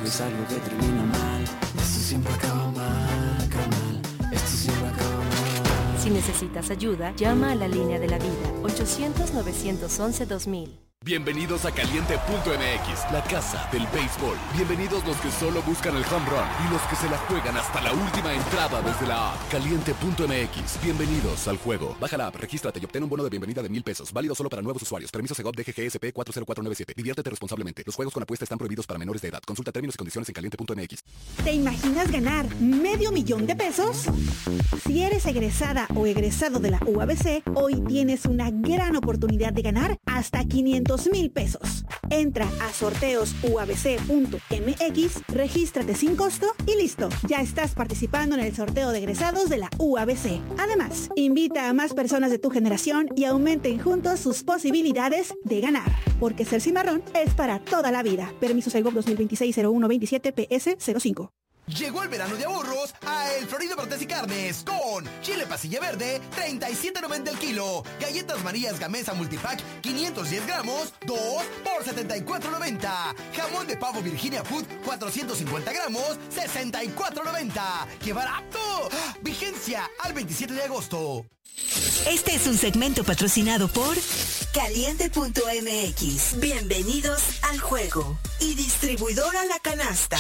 es algo que termina mal. Esto siempre acaba mal, carnal. Esto siempre acaba mal. Si necesitas ayuda, llama a la línea de la vida, 800-911-2000. Bienvenidos a Caliente.mx, la casa del béisbol. Bienvenidos los que solo buscan el home run y los que se la juegan hasta la última entrada desde la app. Caliente.mx, bienvenidos al juego. Baja la app, regístrate y obtén un bono de bienvenida de $1,000. Válido solo para nuevos usuarios. Permiso Segov DGGSP 40497. Diviértete responsablemente. Los juegos con apuesta están prohibidos para menores de edad. Consulta términos y condiciones en Caliente.mx. ¿Te imaginas ganar $500,000? Si eres egresada o egresado de la UABC, hoy tienes una gran oportunidad de ganar hasta $500,000. Entra a sorteosuabc.mx, regístrate sin costo y listo, ya estás participando en el sorteo de egresados de la UABC. Además, invita a más personas de tu generación y aumenten juntos sus posibilidades de ganar, porque ser cimarrón es para toda la vida. Permiso Segov 2026-0127 PS05. Llegó el verano de ahorros a El Florido Cortés y Carnes con chile pasilla verde, $37.90 el kilo. Galletas Marías Gamesa Multipack, 510 gramos, 2 por $74.90. Jamón de pavo Virginia Food, 450 gramos, $64.90. ¡Qué barato! Vigencia al 27 de agosto. Este es un segmento patrocinado por Caliente.mx. Bienvenidos al juego. Y distribuidora La Canasta.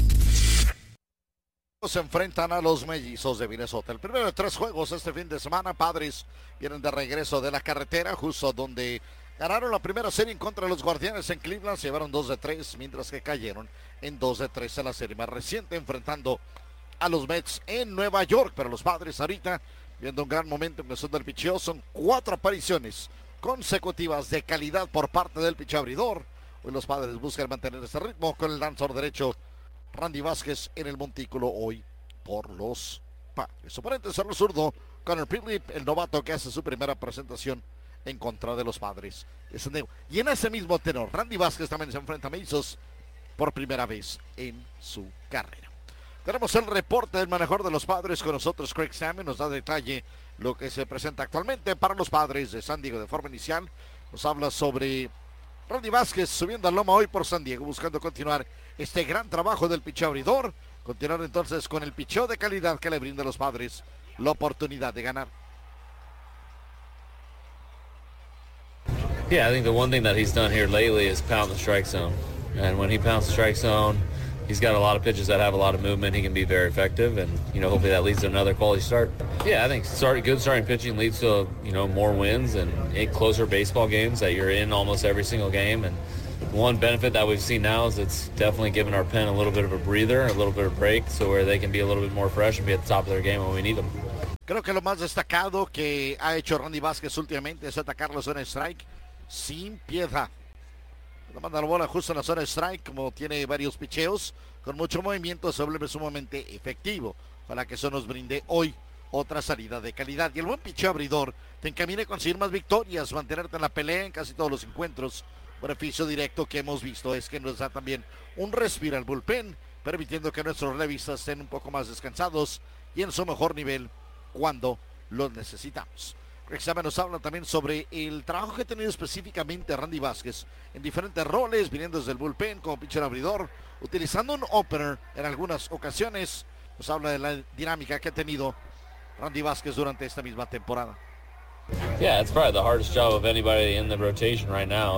Se enfrentan a los Mellizos de Minnesota. El primero de 3 juegos este fin de semana. Padres vienen de regreso de la carretera, justo donde ganaron la primera serie en contra de los Guardianes en Cleveland. Se llevaron 2 de 3, mientras que cayeron en 2 de 3 en la serie más reciente, enfrentando a los Mets en Nueva York. Pero los Padres ahorita viendo un gran momento en cuestión del picheo. Son 4 apariciones consecutivas de calidad por parte del picheo abridor. Hoy los Padres buscan mantener ese ritmo con el lanzador derecho Randy Vázquez en el montículo hoy por los Padres. Oponente cerro zurdo, Connor Phillips, el novato que hace su primera presentación en contra de los Padres. Y en ese mismo tenor, Randy Vázquez también se enfrenta a Mellizos por primera vez en su carrera. Tenemos el reporte del manejador de los Padres con nosotros. Craig Stammen nos da detalle lo que se presenta actualmente para los Padres de San Diego de forma inicial. Nos habla sobre Randy Vázquez subiendo al loma hoy por San Diego, buscando continuar este gran trabajo del picheo abridor. Continuar entonces con el picheo de calidad que le brinda a los Padres la oportunidad de ganar. Yeah, I think the one thing that he's done here lately is pound the strike zone. And when he pounds the strike zone, he's got a lot of pitches that have a lot of movement. He can be very effective, and hopefully that leads to another quality start. Yeah, I think good starting pitching leads to more wins and closer baseball games that you're in almost every single game. And one benefit that we've seen now is it's definitely given our pen a little bit of a breather, a little bit of a break, so where they can be a little bit more fresh and be at the top of their game when we need them. Creo que lo más destacado que ha hecho Randy Vázquez últimamente es atacar la zona de strike sin piedad. La manda la bola justo en la zona de strike, como tiene varios picheos con mucho movimiento, se vuelve sumamente efectivo. Ojalá que eso nos brinde hoy otra salida de calidad. Y el buen picheo abridor te encamina a conseguir más victorias, mantenerte en la pelea en casi todos los encuentros. Beneficio directo que hemos visto es que nos da también un respiro al bullpen, permitiendo que nuestros relevistas estén un poco más descansados y en su mejor nivel cuando los necesitamos. Craig Stammen nos habla también sobre el trabajo que ha tenido específicamente Randy Vázquez en diferentes roles, viniendo desde el bullpen como pitcher abridor, utilizando un opener en algunas ocasiones. Nos habla de la dinámica que ha tenido Randy Vázquez durante esta misma temporada. Yeah, it's probably the hardest job of anybody in the rotation right now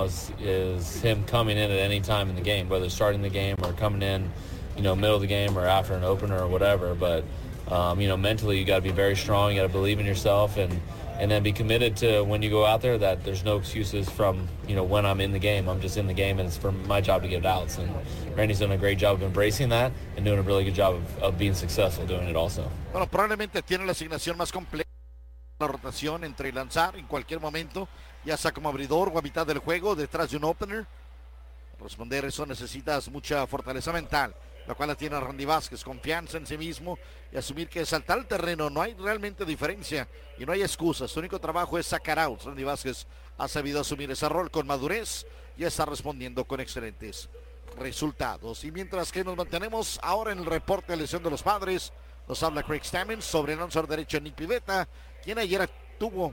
is him coming in at any time in the game, whether starting the game or coming in, middle of the game or after an opener or whatever. But, mentally you got to be very strong. You got to believe in yourself and then be committed to when you go out there that there's no excuses from, when I'm in the game. I'm just in the game and it's for my job to get outs. And Randy's done a great job of embracing that and doing a really good job of being successful doing it also. Bueno, probablemente tiene la asignación más completa. La rotación entre lanzar en cualquier momento, ya sea como abridor o a mitad del juego, detrás de un opener. Para responder eso necesitas mucha fortaleza mental, la cual la tiene Randy Vázquez, confianza en sí mismo y asumir que saltar el terreno no hay realmente diferencia y no hay excusas. Su único trabajo es sacar outs. Randy Vázquez ha sabido asumir ese rol con madurez y está respondiendo con excelentes resultados. Y mientras que nos mantenemos ahora en el reporte de lesión de los Padres, nos habla Craig Stammen sobre el lanzador derecho Nick Pivetta, quien ayer tuvo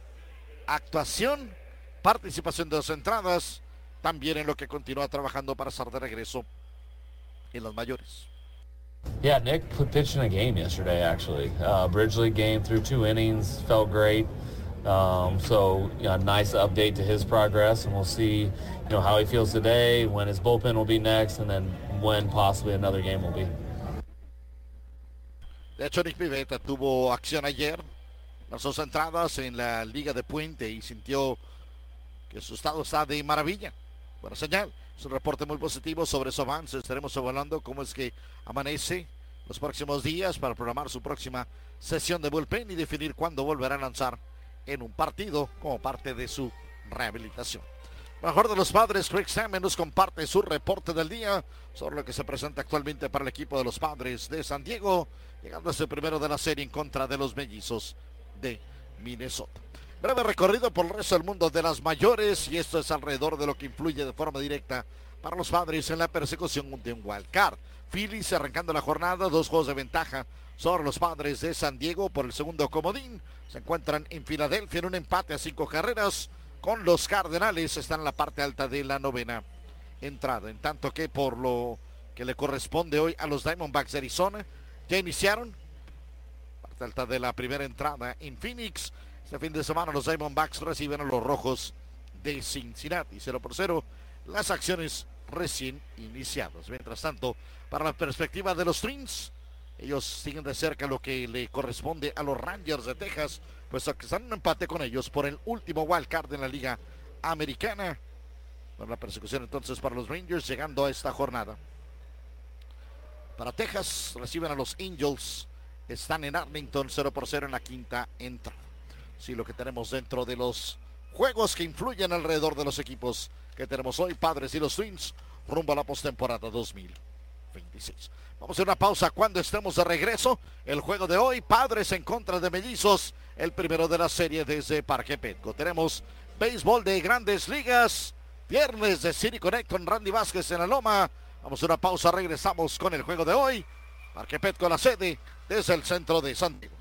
actuación, participación de 2 entradas, también en lo que continúa trabajando para estar de regreso en las mayores. Yeah, Nick pitched in a game yesterday, actually. Bridge League game through 2 innings, felt great. So, nice update to his progress, and we'll see, how he feels today, when his bullpen will be next, and then when possibly another game will be. De hecho, Nick Pivetta tuvo acción ayer, las 2 entradas en la Liga de Puente y sintió que su estado está de maravilla. Buena señal. Es un reporte muy positivo sobre su avance. Estaremos evaluando cómo es que amanece los próximos días para programar su próxima sesión de bullpen y definir cuándo volverá a lanzar en un partido como parte de su rehabilitación. Mejor de los Padres, Craig Stammen nos comparte su reporte del día sobre lo que se presenta actualmente para el equipo de los Padres de San Diego, llegando a ser primero de la serie en contra de los Mellizos de Minnesota. Breve recorrido por el resto del mundo de las mayores, y esto es alrededor de lo que influye de forma directa para los Padres en la persecución de un wild card. Phillies arrancando la jornada, 2 juegos de ventaja sobre los Padres de San Diego por el segundo comodín. Se encuentran en Filadelfia en un empate a 5 carreras con los Cardenales. Están en la parte alta de la 9ª entrada. En tanto que por lo que le corresponde hoy a los Diamondbacks de Arizona, ya iniciaron parte alta de la primera entrada en Phoenix. Este fin de semana los Diamondbacks reciben a los Rojos de Cincinnati. 0-0 las acciones recién iniciadas. Mientras tanto, para la perspectiva de los Twins, ellos siguen de cerca lo que le corresponde a los Rangers de Texas, pues que están en un empate con ellos por el último wild card en la Liga Americana. Bueno, la persecución entonces para los Rangers llegando a esta jornada. Para Texas reciben a los Angels. Están en Arlington 0-0 en la 5ª entrada. Sí, lo que tenemos dentro de los juegos que influyen alrededor de los equipos que tenemos hoy, Padres y los Twins, rumbo a la postemporada 2026. Vamos a hacer una pausa cuando estemos de regreso. El juego de hoy, Padres en contra de Mellizos, el primero de la serie desde Parque Petco. Tenemos béisbol de Grandes Ligas, viernes de City Connect con Randy Vázquez en la loma. Vamos a una pausa, regresamos con el juego de hoy. Parque Petco, la sede desde el centro de San Diego.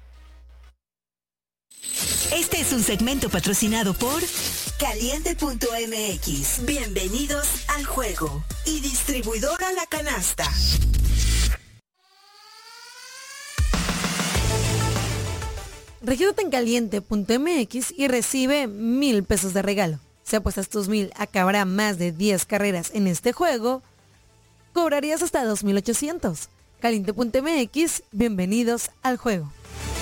Este es un segmento patrocinado por Caliente.mx. Bienvenidos al juego. Y Distribuidora La Canasta. Regístrate en Caliente.mx y recibe 1,000 pesos de regalo. Si apuestas tus 1,000 a que habrá más de 10 carreras en este juego, cobrarías hasta 2,800. Caliente.mx, bienvenidos al juego.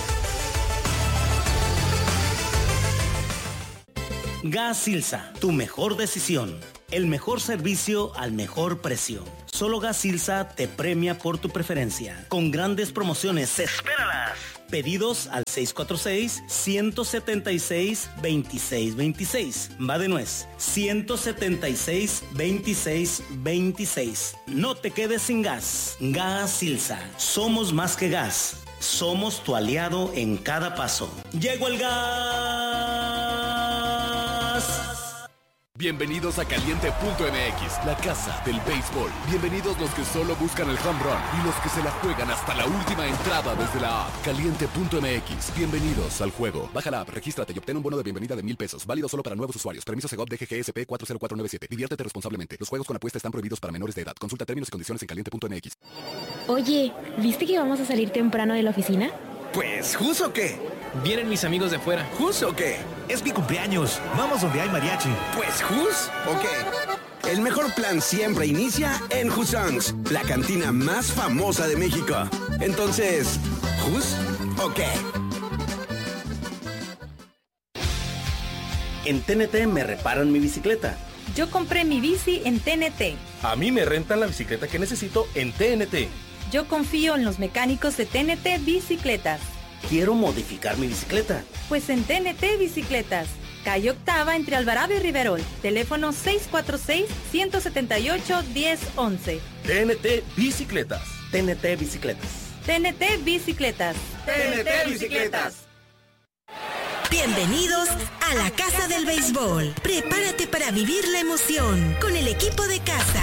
Gas Silsa, tu mejor decisión. El mejor servicio al mejor precio. Solo Gas Silsa te premia por tu preferencia. Con grandes promociones. ¡Espéralas! Pedidos al 646-176-2626. Va de nuez. 176-2626. No te quedes sin gas. Gas Silsa. Somos más que gas. Somos tu aliado en cada paso. ¡Llegó el gas! Bienvenidos a Caliente.mx, la casa del béisbol. Bienvenidos los que solo buscan el home run y los que se la juegan hasta la última entrada desde la app. Caliente.mx, bienvenidos al juego. Baja la app, regístrate y obtén un bono de bienvenida de 1,000 pesos. Válido solo para nuevos usuarios. Permiso Segov DGGSP 40497. Diviértete responsablemente. Los juegos con apuesta están prohibidos para menores de edad. Consulta términos y condiciones en Caliente.mx. Oye, ¿viste que vamos a salir temprano de la oficina? Pues, ¿jus o qué? Vienen mis amigos de fuera. ¿Jus o qué? Es mi cumpleaños. Vamos donde hay mariachi. Pues, ¿jus o qué? El mejor plan siempre inicia en Husongs, la cantina más famosa de México. Entonces, ¿jus o qué? En TNT me reparan mi bicicleta. Yo compré mi bici en TNT. A mí me rentan la bicicleta que necesito en TNT. Yo confío en los mecánicos de TNT Bicicletas. Quiero modificar mi bicicleta. Pues en TNT Bicicletas. Calle Octava entre Alvarado y Riverol. Teléfono 646-178-1011. TNT Bicicletas. TNT Bicicletas. TNT Bicicletas. TNT Bicicletas. Bienvenidos a la Casa del Béisbol. Prepárate para vivir la emoción con el equipo de casa.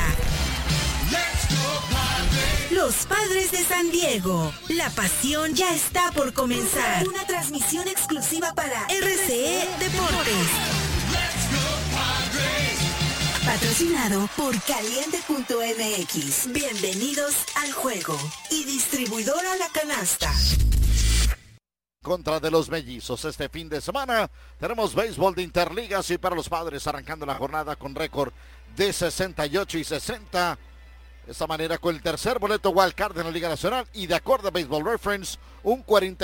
Los Padres de San Diego. La pasión ya está por comenzar. Una transmisión exclusiva para RCE Deportes. Patrocinado por Caliente.mx. Bienvenidos al juego. Y distribuidora La Canasta. Contra de los mellizos este fin de semana tenemos béisbol de interligas y para los padres arrancando la jornada con récord de 68-60. De esta manera con el tercer boleto wildcard en la Liga Nacional y de acuerdo a Baseball Reference un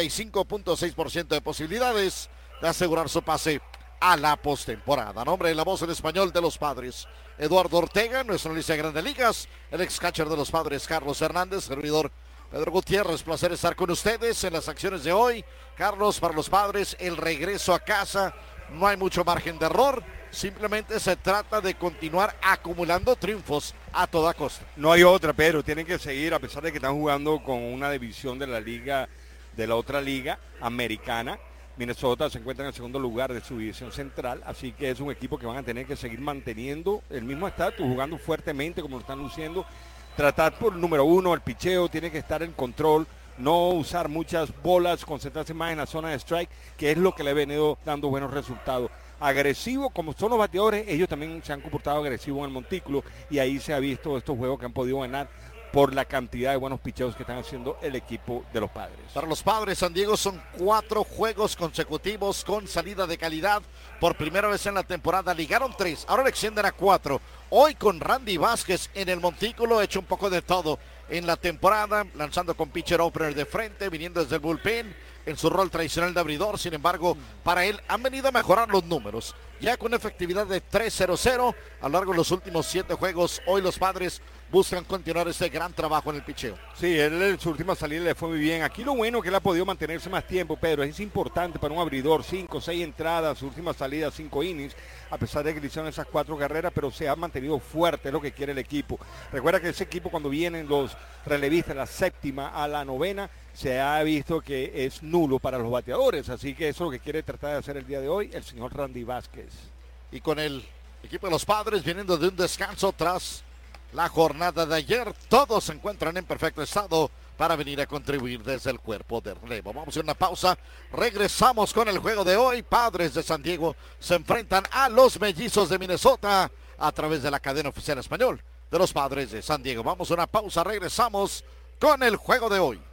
45.6% de posibilidades de asegurar su pase a la postemporada. Nombre de la voz en español de los padres, Eduardo Ortega, nuestro analista de Grandes Ligas, el ex catcher de los padres Carlos Hernández, servidor Pedro Gutiérrez. Placer estar con ustedes en las acciones de hoy. Carlos, para los padres el regreso a casa, no hay mucho margen de error, simplemente se trata de continuar acumulando triunfos a toda costa. No hay otra, Pedro, tienen que seguir a pesar de que están jugando con una división de la liga, de la otra liga americana. Minnesota se encuentra en el segundo lugar de su división central, así que es un equipo que van a tener que seguir manteniendo el mismo estatus, jugando fuertemente como lo están luciendo. Tratar por número uno, el picheo tiene que estar en control, no usar muchas bolas, concentrarse más en la zona de strike, que es lo que le ha venido dando buenos resultados. Agresivo, como son los bateadores, ellos también se han comportado agresivos en el montículo y ahí se ha visto estos juegos que han podido ganar por la cantidad de buenos picheos que están haciendo el equipo de los padres. Para los padres, San Diego son 4 juegos consecutivos con salida de calidad. Por primera vez en la temporada ligaron 3, ahora le extienden a 4. Hoy con Randy Vázquez en el montículo, hecho un poco de todo en la temporada, lanzando con pitcher opener de frente, viniendo desde el bullpen, en su rol tradicional de abridor. Sin embargo, para él han venido a mejorar los números. Ya con efectividad de 3.00 a lo largo de los últimos 7 juegos, hoy los padres buscan continuar este gran trabajo en el picheo. Sí, él en su última salida le fue muy bien. Aquí lo bueno es que él ha podido mantenerse más tiempo, Pedro. Es importante para un abridor, 5, 6 entradas, su última salida, 5 innings, a pesar de que le hicieron esas 4 carreras, pero se ha mantenido fuerte, es lo que quiere el equipo. Recuerda que ese equipo cuando vienen los relevistas, la séptima a la novena, se ha visto que es nulo para los bateadores, así que eso es lo que quiere tratar de hacer el día de hoy el señor Randy Vázquez. Y con el equipo de los padres viniendo de un descanso tras la jornada de ayer, todos se encuentran en perfecto estado para venir a contribuir desde el cuerpo de relevo. Vamos a una pausa, regresamos con el juego de hoy. Padres de San Diego se enfrentan a los mellizos de Minnesota a través de la cadena oficial español de los Padres de San Diego. Vamos a una pausa, regresamos con el juego de hoy.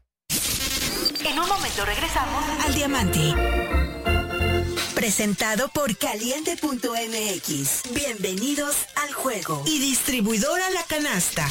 En un momento regresamos al Diamante. Presentado por Caliente.mx. Bienvenidos al juego. Y distribuidora La Canasta.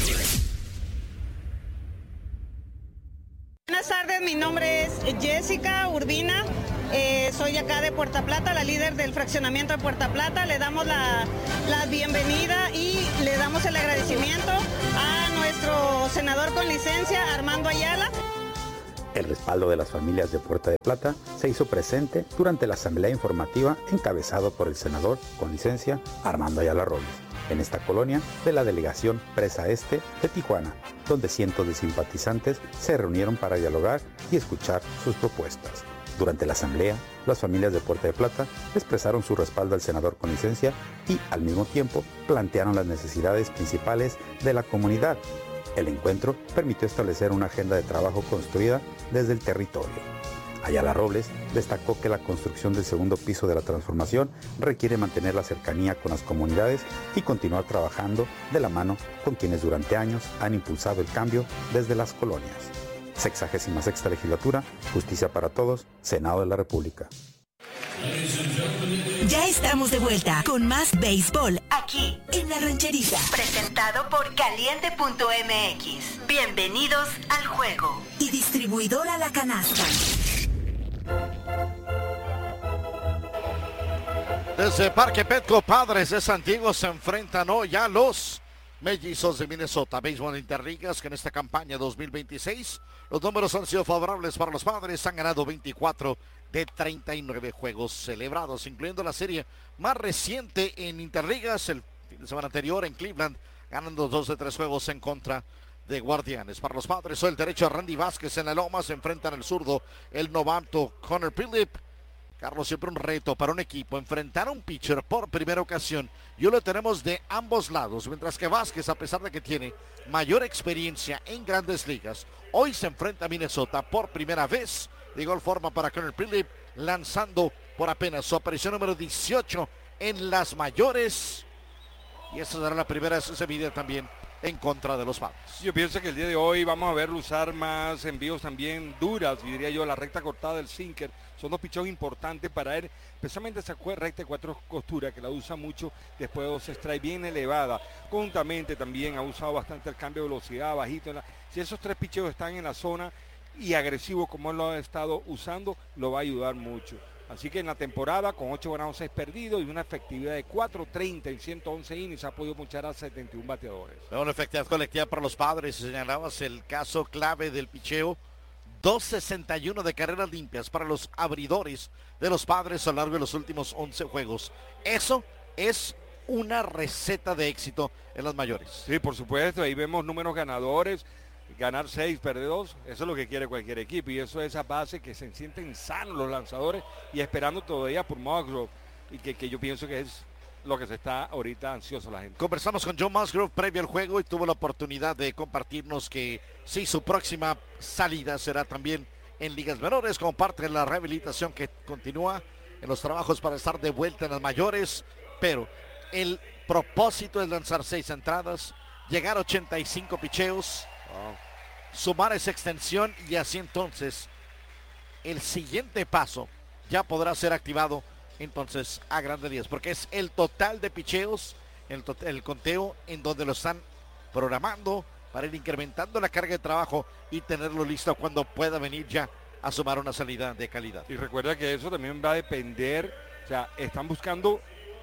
Buenas tardes, mi nombre es Jessica Urbina. Soy acá de Puerta Plata, la líder del fraccionamiento de Puerta Plata. Le damos la bienvenida y le damos el agradecimiento a nuestro senador con licencia, Armando Ayala. El respaldo de las familias de Puerta de Plata se hizo presente durante la asamblea informativa encabezado por el senador con licencia Armando Ayala Robles, en esta colonia de la delegación Presa Este de Tijuana, donde cientos de simpatizantes se reunieron para dialogar y escuchar sus propuestas. Durante la asamblea, las familias de Puerta de Plata expresaron su respaldo al senador con licencia y, al mismo tiempo, plantearon las necesidades principales de la comunidad. El encuentro permitió establecer una agenda de trabajo construida desde el territorio. Ayala Robles destacó que la construcción del segundo piso de la transformación requiere mantener la cercanía con las comunidades y continuar trabajando de la mano con quienes durante años han impulsado el cambio desde las colonias. 66ª legislatura, Justicia para Todos, Senado de la República. Ya estamos de vuelta con más béisbol aquí en La Rancherita. Presentado por Caliente.mx. Bienvenidos al juego. Y distribuidora La Canasta. Desde Parque Petco, Padres de San Diego se enfrentan hoy a los mellizos de Minnesota. Béisbol Interligas, que en esta campaña 2026 los números han sido favorables para los Padres. Han ganado 24 de 39 juegos celebrados, incluyendo la serie más reciente en Interligas, el fin de semana anterior en Cleveland, ganando 2 de 3 juegos en contra de Guardianes. Para los Padres, hoy el derecho a Randy Vázquez en la loma, se enfrentan el zurdo, el novato Connor Phillip. Carlos, siempre un reto para un equipo enfrentar a un pitcher por primera ocasión. Y hoy lo tenemos de ambos lados, mientras que Vázquez, a pesar de que tiene mayor experiencia en grandes ligas, hoy se enfrenta a Minnesota por primera vez. De igual forma para Connor Phillip, lanzando por apenas su aparición número 18 en las mayores. y esta será la primera de su semilla también en contra de los Padres. Yo pienso que el día de hoy vamos a verlo usar más envíos también duras, y diría yo la recta cortada del sinker. Son dos picheos importantes para él, especialmente esa recta de 4 costuras que la usa mucho después de 2 strikes bien elevada. Conjuntamente también ha usado bastante el cambio de velocidad, bajito. Si esos 3 picheos están en la zona y agresivos como él lo ha estado usando, lo va a ayudar mucho. Así que en la temporada, con 8 ganados, 6 perdidos y una efectividad de 4.30 en 111 innings, ha podido punchar a 71 bateadores. Una efectividad colectiva para los Padres. Señalabas el caso clave del picheo. 2.61 de carreras limpias para los abridores de los Padres a lo largo de los últimos 11 juegos. Eso es una receta de éxito en las mayores. Sí, por supuesto. Ahí vemos números ganadores. Ganar 6, perder 2, eso es lo que quiere cualquier equipo, y eso es a base que se sienten sanos los lanzadores y esperando todavía por Musgrove, y que yo pienso que es lo que se está ahorita ansioso la gente. Conversamos con Joe Musgrove previo al juego y tuvo la oportunidad de compartirnos que sí, su próxima salida será también en ligas menores como parte de la rehabilitación que continúa en los trabajos para estar de vuelta en las mayores, pero el propósito es lanzar 6 entradas, llegar a 85 picheos, sumar esa extensión, y así entonces el siguiente paso ya podrá ser activado entonces a grandes ligas, porque es el total de picheos, el conteo en donde lo están programando para ir incrementando la carga de trabajo y tenerlo listo cuando pueda venir ya a sumar una salida de calidad. Y recuerda que eso también va a depender, o sea, están buscando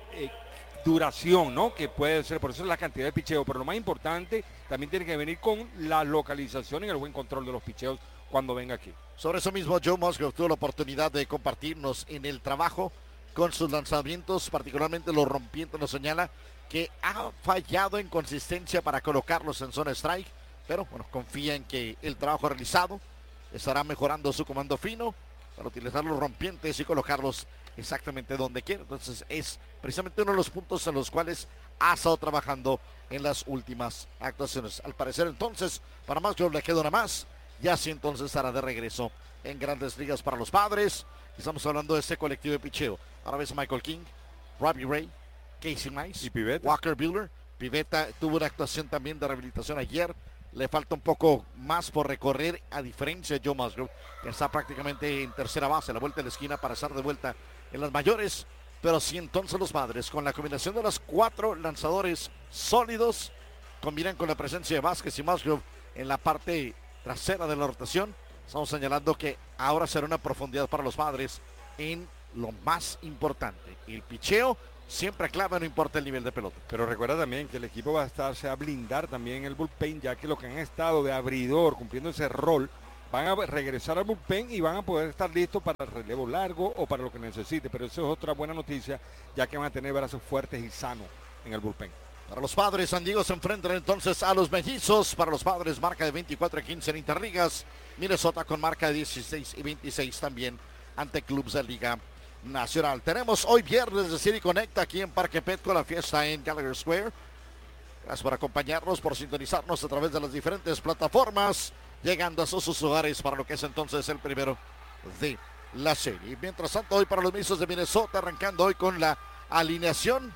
duración, ¿no? Que puede ser, por eso es la cantidad de picheos, pero lo más importante también tiene que venir con la localización y el buen control de los picheos cuando venga aquí. Sobre eso mismo, Joe Musgrove tuvo la oportunidad de compartirnos en el trabajo con sus lanzamientos, particularmente los rompientes. Nos señala que ha fallado en consistencia para colocarlos en zona strike, pero bueno, confía en que el trabajo realizado estará mejorando su comando fino para utilizar los rompientes y colocarlos exactamente donde quiere. Entonces es precisamente uno de los puntos en los cuales ha estado trabajando en las últimas actuaciones. Al parecer entonces para Musgrove le queda una más, y así entonces estará de regreso en grandes ligas para los Padres. Estamos hablando de este colectivo de picheo. Ahora ves a Michael King, Robbie Ray, Casey Mize, Walker Buehler. Pivetta tuvo una actuación también de rehabilitación ayer. Le falta un poco más por recorrer, a diferencia de Joe Musgrove, que está prácticamente en tercera base, a la vuelta de la esquina para estar de vuelta en las mayores. Pero sí, entonces los Padres, con la combinación de los 4 lanzadores sólidos, combinan con la presencia de Vázquez y Musgrove en la parte trasera de la rotación. Estamos señalando que ahora será una profundidad para los Padres en lo más importante. El picheo siempre clave, no importa el nivel de pelota. Pero recuerda también que el equipo va a estarse a blindar también el bullpen, ya que los que han estado de abridor cumpliendo ese rol van a regresar al bullpen y van a poder estar listos para el relevo largo o para lo que necesite. Pero eso es otra buena noticia, ya que van a tener brazos fuertes y sanos en el bullpen. Para los Padres, San Diego se enfrentan entonces a los Mellizos. Para los Padres, marca de 24-15 en Interligas. Minnesota con marca de 16-26 también ante clubes de Liga Nacional. Tenemos hoy viernes de City Connect aquí en Parque Petco, la fiesta en Gallagher Square. Gracias por acompañarnos, por sintonizarnos a través de las diferentes plataformas, llegando a sus hogares para lo que es entonces el primero de la serie. Mientras tanto, hoy para los Mellizos de Minnesota, arrancando hoy con la alineación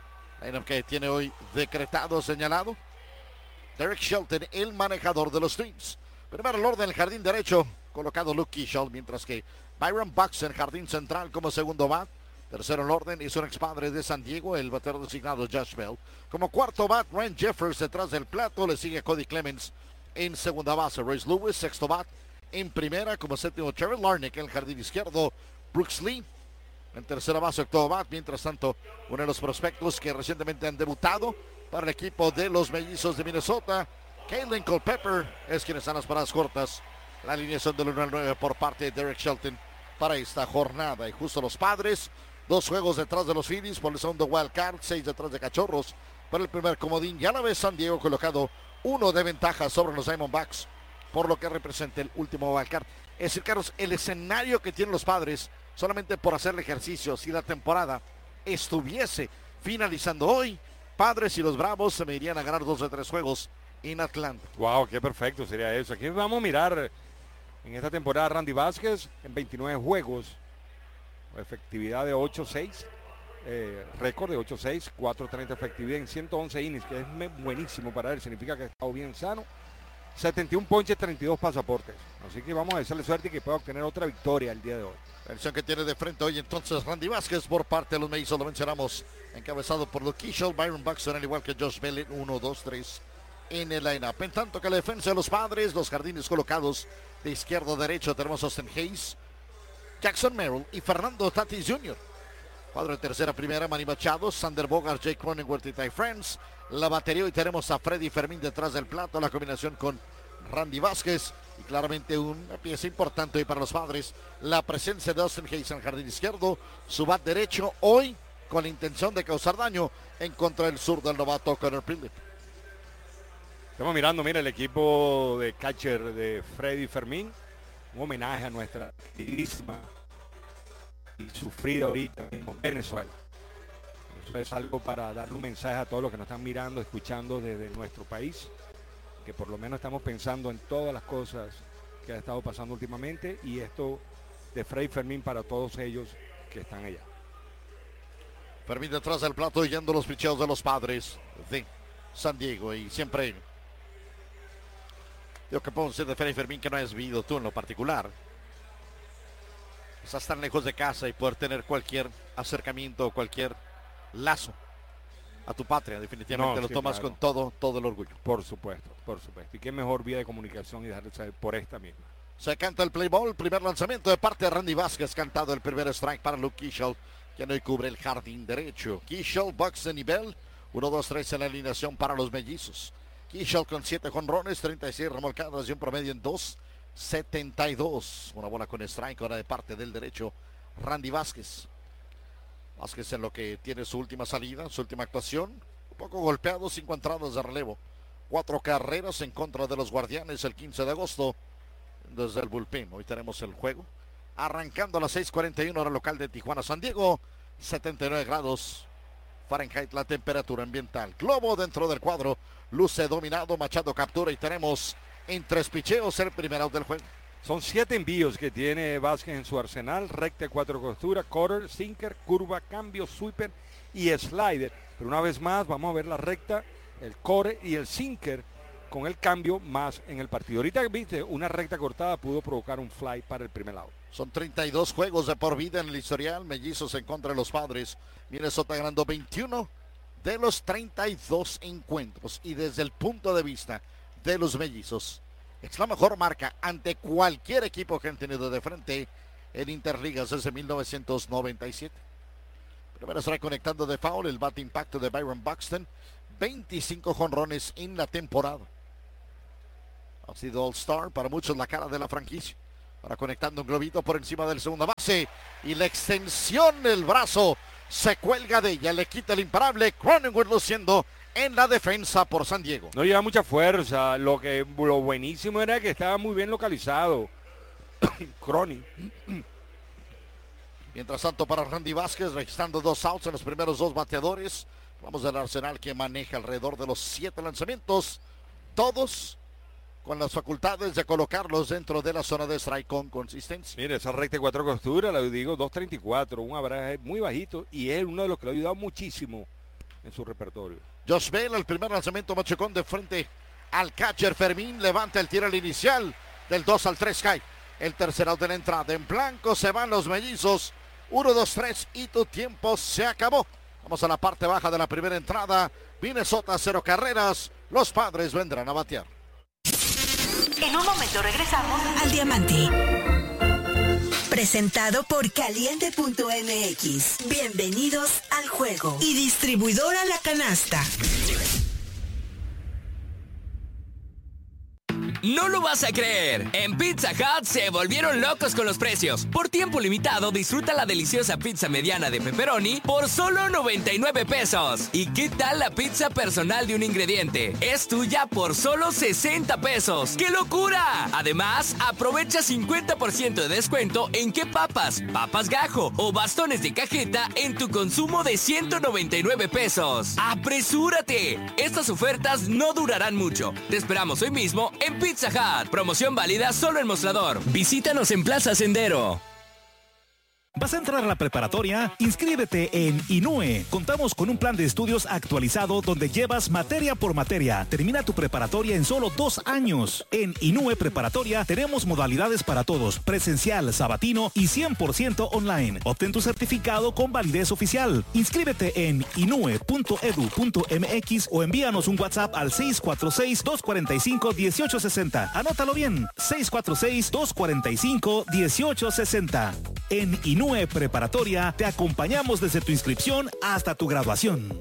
que tiene hoy decretado, señalado. Derek Shelton, el manejador de los Twins. Primero el orden, el jardín derecho, colocado Luke Keeschel, mientras que Byron Buxton, jardín central como segundo bat. Tercero el orden, es un expadre de San Diego, el batero designado Josh Bell. Como cuarto bat, Ryan Jeffers detrás del plato, le sigue Cody Clemens en segunda base. Royce Lewis, sexto bat. En primera, como séptimo, Trevor Larnach, en el jardín izquierdo, Brooks Lee. En tercera base, octavo bat. Mientras tanto, uno de los prospectos que recientemente han debutado para el equipo de los Mellizos de Minnesota, Kalen Culpepper, es quien está en las paradas cortas. La alineación del 1 al 9 por parte de Derek Shelton para esta jornada. Y justo los Padres, 2 juegos detrás de los Phillies por el segundo wild card, 6 detrás de Cachorros para el primer comodín. Ya la vez San Diego colocado 1 de ventaja sobre los Diamondbacks por lo que representa el último wild card. Es decir, Carlos, el escenario que tienen los Padres solamente por hacer el ejercicio, si la temporada estuviese finalizando hoy, Padres y los Bravos se me irían a ganar 2 de 3 juegos en Atlanta. Wow, qué perfecto sería eso. Aquí vamos a mirar en esta temporada Randy Vázquez en 29 juegos, efectividad de 8-6, récord de 8-6, 4.30 efectividad en 111 innings, que es buenísimo para él, significa que ha estado bien sano. 71 ponches, 32 pasaportes. Así que vamos a desearle suerte y que pueda obtener otra victoria el día de hoy. La elección que tiene de frente hoy entonces Randy Vázquez por parte de los Mellizos, lo mencionamos, encabezado por Luke Keaschall, Byron Buxton, al igual que Josh Bell, 1, 2, 3 en el line-up. En tanto que la defensa de los Padres, los jardines colocados de izquierdo a derecho, tenemos a Austin Hayes, Jackson Merrill y Fernando Tatis Jr. Cuadro de tercera, primera, Manny Machado, Sander Bogart, Jake Cronenworth y Ty France. La batería, hoy tenemos a Freddy Fermín detrás del plato, la combinación con Randy Vázquez. Y claramente una pieza importante hoy para los Padres, la presencia de Austin Hayes en el jardín izquierdo, su bat derecho, hoy con la intención de causar daño en contra del sur del novato Connor Prilip. Estamos mirando, mira, el equipo de catcher de Freddy Fermín, un homenaje a nuestra queridísima y sufrida ahorita mismo Venezuela. Eso es algo para darle un mensaje a todos los que nos están mirando, escuchando desde nuestro país, que por lo menos estamos pensando en todas las cosas que ha estado pasando últimamente, y esto de Freddy Fermín para todos ellos que están allá. Fermín detrás del plato yendo los picheos de los Padres de San Diego, y siempre yo que puedo decir de Freddy Fermín que no has vivido tú en lo particular. Estás tan lejos de casa y poder tener cualquier acercamiento, cualquier lazo a tu patria, definitivamente no, lo sí, tomas claro, con todo el orgullo. Por supuesto. Y qué mejor vía de comunicación y dejarle saber por esta misma. Se canta el play ball, primer lanzamiento de parte de Randy Vázquez, cantado el primer strike para Luke Keaschall, quien hoy cubre el jardín derecho. Keaschall, Buxton y Bell, 1, 2, 3 en la alineación para los Mellizos. Keaschall con 7 jonrones, 36 remolcadas y un promedio en 2.72. Una bola con strike ahora de parte del derecho, Randy Vázquez. Vázquez en lo que tiene su última salida, su última actuación. Un poco golpeado, 5 entradas de relevo. 4 carreras en contra de los Guardianes el 15 de agosto desde el bullpen. Hoy tenemos el juego arrancando a las 6:41 hora local de Tijuana, San Diego. 79 grados Fahrenheit la temperatura ambiental. Globo dentro del cuadro, luce dominado, Machado captura y tenemos en 3 picheos el primer out del juego. Son 7 envíos que tiene Vázquez en su arsenal, recta 4 costuras, quarter, sinker, curva, cambio, sweeper y slider. Pero una vez más vamos a ver la recta, el core y el sinker con el cambio más en el partido. Ahorita viste, una recta cortada pudo provocar un fly para el primer out. Son 32 juegos de por vida en el historial, Mellizos en contra de los Padres. Minnesota ganando 21 de los 32 encuentros. Y desde el punto de vista de los Mellizos, es la mejor marca ante cualquier equipo que han tenido de frente en Interligas desde 1997. Primero estará conectando de foul el bate impacto de Byron Buxton. 25 jonrones en la temporada. Ha sido All-Star, para muchos la cara de la franquicia. Ahora conectando un globito por encima del segunda base. Y la extensión del brazo se cuelga de ella. Le quita el imparable. Cronenworth luciendo en la defensa por San Diego. No lleva mucha fuerza. Lo buenísimo era que estaba muy bien localizado. Crony. Mientras tanto para Randy Vázquez, registrando 2 outs en los primeros 2 bateadores. Vamos del arsenal que maneja alrededor de los 7 lanzamientos. Todos con las facultades de colocarlos dentro de la zona de strike con consistencia. Mire, esa recta 4 costuras, le digo 2.34, un abrazo muy bajito y es uno de los que le ha ayudado muchísimo en su repertorio. Josh Bell, el primer lanzamiento machacón de frente al catcher Fermín, levanta el tiro al inicial, del 2 al 3 cae. El tercer out de la entrada, en blanco se van los Mellizos, 1, 2, 3 y tu tiempo se acabó. Vamos a la parte baja de la primera entrada, Minnesota 0 carreras, los Padres vendrán a batear. En un momento regresamos al Diamante. Presentado por Caliente.mx. Bienvenidos al juego. Y distribuidora La Canasta. No lo vas a creer. En Pizza Hut se volvieron locos con los precios. Por tiempo limitado, disfruta la deliciosa pizza mediana de pepperoni por solo 99 pesos. ¿Y qué tal la pizza personal de un ingrediente? Es tuya por solo 60 pesos. ¡Qué locura! Además, aprovecha 50% de descuento en qué papas gajo o bastones de cajeta en tu consumo de 199 pesos. ¡Apresúrate! Estas ofertas no durarán mucho. Te esperamos hoy mismo en Pizza Hut. Promoción válida solo en Mostrador. Visítanos en Plaza Sendero. ¿Vas a entrar a la preparatoria? Inscríbete en INUE. Contamos con un plan de estudios actualizado donde llevas materia por materia. Termina tu preparatoria en solo 2 años. En INUE Preparatoria tenemos modalidades para todos, presencial, sabatino y 100% online. Obtén tu certificado con validez oficial. Inscríbete en inue.edu.mx o envíanos un WhatsApp al 646-245-1860. Anótalo bien, 646-245-1860. En INUE Preparatoria te acompañamos desde tu inscripción hasta tu graduación.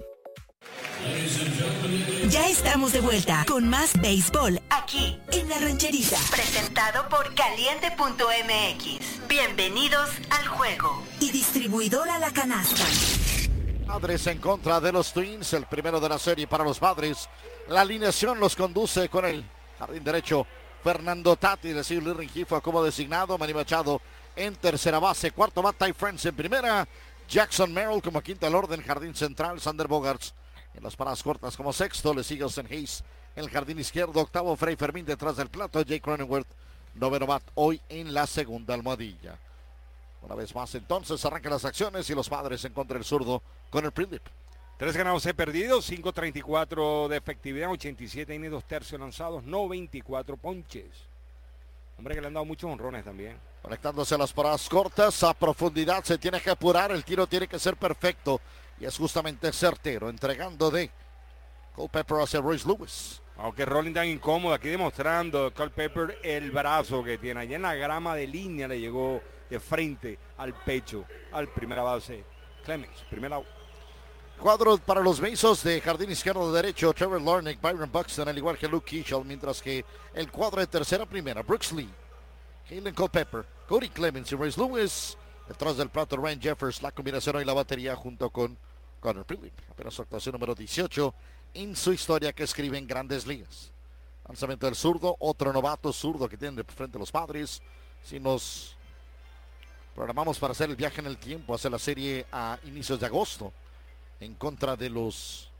Ya estamos de vuelta con más béisbol aquí en La Rancherita. Presentado por Caliente.mx. Bienvenidos al juego. Y distribuidora La Canasta. Padres en contra de los Twins, el primero de la serie para los Padres. La alineación los conduce con el jardín derecho Fernando Tati, recibe Luis Rengifo como designado, Manny Machado en tercera base, cuarto bat Ty France en primera, Jackson Merrill como quinta al orden, jardín central Sander Bogaerts en las paradas cortas como sexto, le sigue Austin Hayes en el jardín izquierdo, octavo Freddy Fermín detrás del plato, Jake Cronenworth, noveno bat hoy en la segunda almohadilla. Una vez más entonces arrancan las acciones y los Padres en contra del zurdo con el Prilip. 3 ganados, 6 perdidos, 5.34 de efectividad, 87 innings, 2 tercios lanzados, 94 ponches. Hombre que le han dado muchos honrones también. Conectándose a las paradas cortas, a profundidad se tiene que apurar, el tiro tiene que ser perfecto y es justamente certero, entregando de Culpepper hacia Royce Lewis. Aunque rolling tan incómodo, aquí demostrando Culpepper el brazo que tiene. Allá en la grama de línea le llegó de frente al pecho, al primera base Clemens, primera out. Cuadro para los Mesos de jardín izquierdo derecho, Trevor Larnach, Byron Buxton, al igual que Luke Keechel, mientras que el cuadro de tercera primera, Brooks Lee, Kalen Culpepper, Cody Clemens y Royce Lewis. Detrás del plato, Ryan Jeffers, la combinación hoy la batería junto con Connor Prilip. Apenas su actuación número 18 en su historia que escribe en Grandes Ligas. Lanzamiento del zurdo, otro novato zurdo que tienen de frente a los Padres. Si nos programamos para hacer el viaje en el tiempo, hacer la serie a inicios de agosto, en contra de los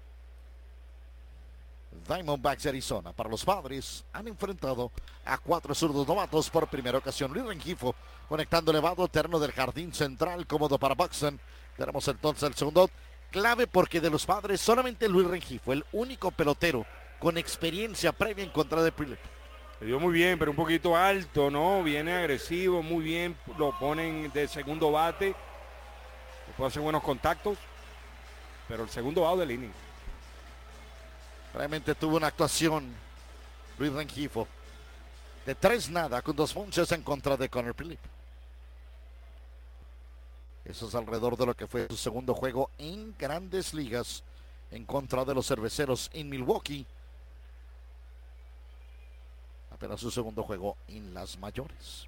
Diamondbacks de Arizona. Para los Padres han enfrentado a 4 zurdos novatos por primera ocasión. Luis Rengifo conectando elevado terreno del jardín central, cómodo para Buxton. Tenemos entonces el segundo out, clave porque de los Padres solamente Luis Rengifo, el único pelotero con experiencia previa en contra de Prilip. Le dio muy bien, pero un poquito alto, ¿no? Viene agresivo, muy bien, lo ponen de segundo bate. Puede hacer buenos contactos, pero el segundo out del inning. Realmente tuvo una actuación Luis Rengifo de 3-0 con 2 ponches en contra de Connor Prilip. Eso es alrededor de lo que fue su segundo juego en Grandes Ligas en contra de los Cerveceros en Milwaukee. Apenas su segundo juego en las mayores.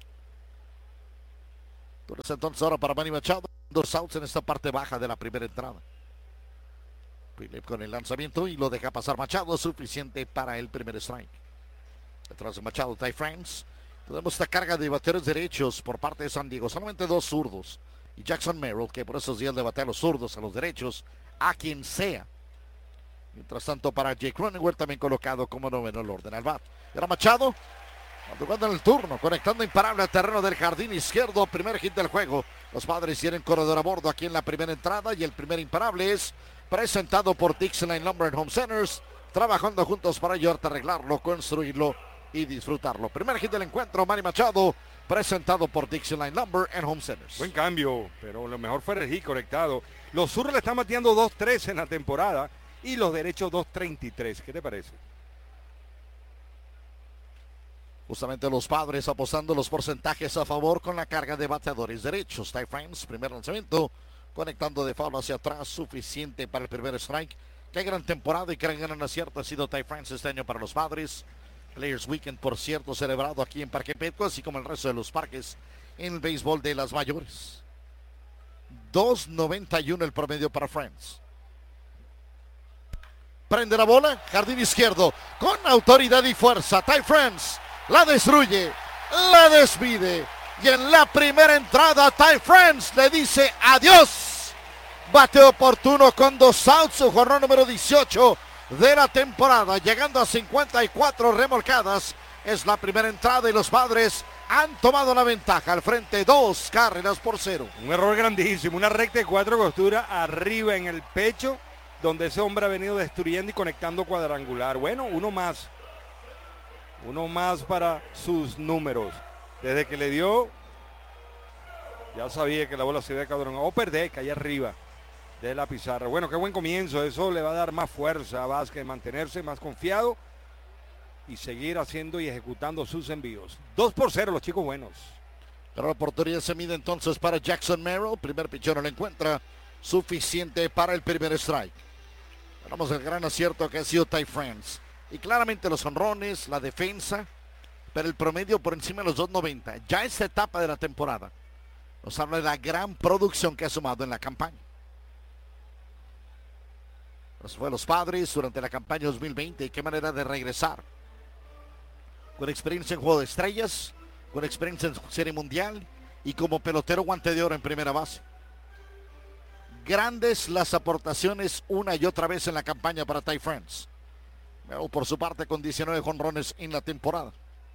Entonces ahora para Manny Machado, 2 outs en esta parte baja de la primera entrada. Prilip con el lanzamiento y lo deja pasar Machado, suficiente para el primer strike. Detrás de Machado, Ty France. Tenemos esta carga de bateadores derechos por parte de San Diego, solamente 2 zurdos. Y Jackson Merrill, que por esos días le batea a los zurdos, a los derechos, a quien sea. Mientras tanto para Jake Cronenworth, también colocado como noveno el orden al bat. Era Machado, jugando en el turno, conectando imparable al terreno del jardín izquierdo, primer hit del juego. Los Padres tienen corredor a bordo aquí en la primera entrada y el primer imparable es presentado por Dixieline Lumber and Home Centers, trabajando juntos para ayudarte a arreglarlo, construirlo y disfrutarlo. Primer hit del encuentro, Manny Machado, presentado por Dixieline Lumber and Home Centers. Buen cambio, pero lo mejor fue el hit conectado. Los zurdos le están bateando 2.13 en la temporada y los derechos 2.33. ¿Qué te parece? Justamente los Padres apostando los porcentajes a favor con la carga de bateadores derechos. Ty France, primer lanzamiento, conectando de foul hacia atrás, suficiente para el primer strike. Qué gran temporada y qué gran acierto ha sido Ty France este año para los Padres. Players Weekend, por cierto, celebrado aquí en Parque Petco, así como el resto de los parques en el béisbol de las mayores. 2.91 el promedio para France. Prende la bola, jardín izquierdo, con autoridad y fuerza. Ty France la destruye, la despide. Y en la primera entrada, Ty France le dice adiós. Bate oportuno con 2 outs, su jornada número 18 de la temporada, llegando a 54 remolcadas. Es la primera entrada y los Padres han tomado la ventaja al frente, 2 carreras por 0. Un error grandísimo, una recta de 4 costuras arriba en el pecho, donde ese hombre ha venido destruyendo y conectando cuadrangular. Bueno, uno más para sus números. Desde que le dio, ya sabía que la bola se iba a cuadrangular o perder, que allá arriba de la pizarra. Bueno, qué buen comienzo, eso le va a dar más fuerza a Vázquez, mantenerse más confiado y seguir haciendo y ejecutando sus envíos. 2-0 los chicos buenos. Pero la oportunidad se mide entonces para Jackson Merrill. Primer pichón no le encuentra suficiente para el primer strike. Tenemos el gran acierto que ha sido Ty France. Y claramente los honrones, la defensa, pero el promedio por encima de los 2.90. Ya esta etapa de la temporada nos habla de la gran producción que ha sumado en la campaña. Los fue los Padres durante la campaña 2020 y qué manera de regresar. Con experiencia en Juego de Estrellas, con experiencia en Serie Mundial y como pelotero guante de oro en primera base. Grandes las aportaciones una y otra vez en la campaña para Ty France. Merrill por su parte con 19 jonrones en la temporada.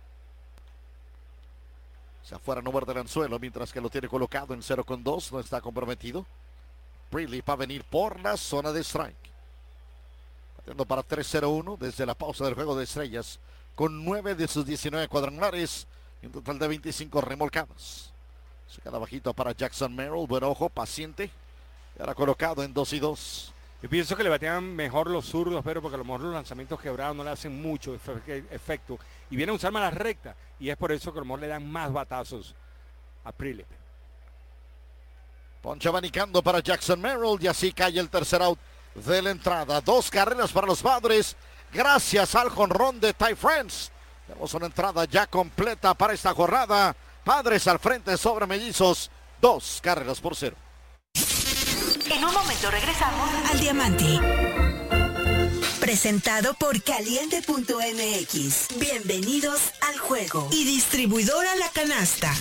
Se afuera no muerde el anzuelo mientras que lo tiene colocado en 0-2, no está comprometido. Briley va a venir por la zona de strike. Batiendo para 3-0-1 desde la pausa del Juego de Estrellas, con 9 de sus 19 cuadrangulares y un total de 25 remolcadas. Se queda bajito para Jackson Merrill, buen ojo, paciente. Y ahora colocado en 2-2. Yo pienso que le batean mejor los zurdos, pero porque a lo mejor los lanzamientos quebrados no le hacen mucho efecto. Y viene a usar más la recta. Y es por eso que a lo mejor le dan más batazos a Prilip. Ponche abanicando para Jackson Merrill y así cae el tercer out de la entrada. 2 carreras para los Padres. Gracias al jonrón de Ty France. Tenemos una entrada ya completa para esta jornada. Padres al frente sobre Mellizos. 2-0. En un momento regresamos al Diamante. Presentado por Caliente.mx. Bienvenidos al juego. Y distribuidora La Canasta.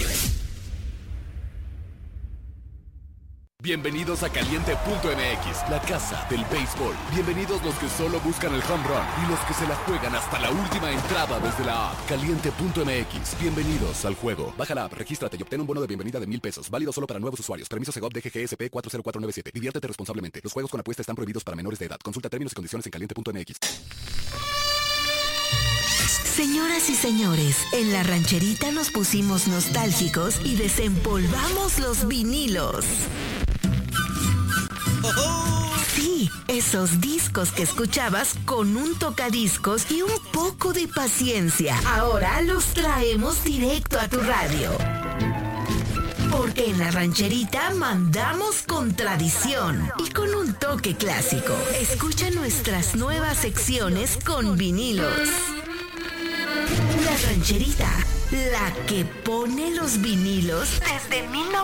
Bienvenidos a Caliente.mx, la casa del béisbol. Bienvenidos los que solo buscan el home run y los que se la juegan hasta la última entrada desde la app. Caliente.mx, bienvenidos al juego. Baja la app, regístrate y obtén un bono de bienvenida de $1,000. Válido solo para nuevos usuarios. Permiso Segov DGGSP 40497. Diviértete responsablemente. Los juegos con apuesta están prohibidos para menores de edad. Consulta términos y condiciones en Caliente.mx. Señoras y señores, en la rancherita nos pusimos nostálgicos y desempolvamos los vinilos. Sí, esos discos que escuchabas con un tocadiscos y un poco de paciencia. Ahora los traemos directo a tu radio. Porque en la rancherita mandamos con tradición y con un toque clásico. Escucha nuestras nuevas secciones con vinilos. La rancherita, la que pone los vinilos desde 1900.